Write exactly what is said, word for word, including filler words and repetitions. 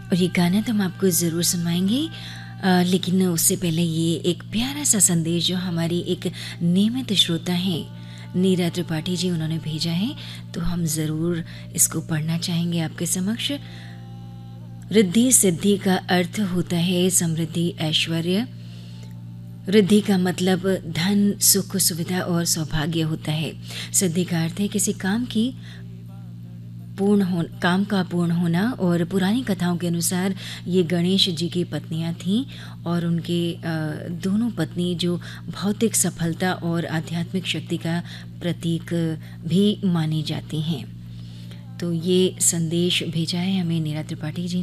और ये गाना तो हम आपको ज़रूर सुनवाएँगे, अ, लेकिन उससे पहले ये एक प्यारा-सा संदेश जो हमारी एक नियमित श्रोता हैं, नीरा त्रिपाठी जी, उन्होंने भेजा है, तो हम ज़रूर इसको पढ़ना चाहेंगे आपके समक्ष। रिद्धि सिद्धि का अर्थ होता है समृद्धि, ऐश्वर्य। रिद्धि का मतलब धन, सुख, सुविधा और सौभाग्य होता है। सिद्धि का अर्थ है किसी काम की पूर्ण हो काम का पूर्ण होना। और पुरानी कथाओं के अनुसार ये गणेश जी की पत्नियां थीं और उनके अ, दोनों पत्नी जो भौतिक सफलता और आध्यात्मिक शक्ति का प्रतीक भी मानी जाती हैं। तो ये संदेश भेजा है हमें नीरा त्रिपाठी जी